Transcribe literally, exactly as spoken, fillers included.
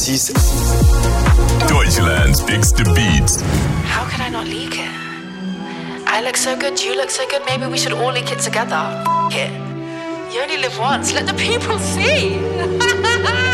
six. Deutschland's biggest beats. How could I not leak it? I look so good, you look so good, maybe we should all leak it together. F it. You only live once, let the people see.